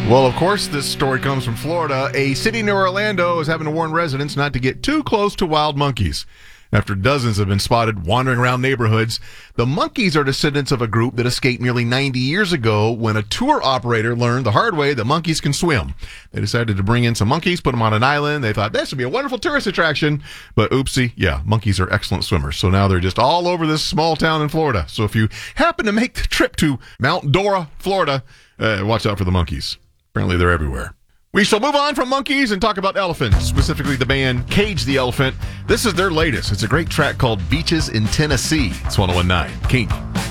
Well, of course, this story comes from Florida. A city near Orlando is having to warn residents not to get too close to wild monkeys. After dozens have been spotted wandering around neighborhoods, the monkeys are descendants of a group that escaped nearly 90 years ago when a tour operator learned the hard way that monkeys can swim. They decided to bring in some monkeys, put them on an island. They thought this would be a wonderful tourist attraction, but oopsie, yeah, monkeys are excellent swimmers. So now they're just all over this small town in Florida. So if you happen to make the trip to Mount Dora, Florida, watch out for the monkeys. Apparently they're everywhere. We shall move on from monkeys and talk about elephants, specifically the band Cage the Elephant. This is their latest. It's a great track called Beaches in Tennessee. It's 101.9 King.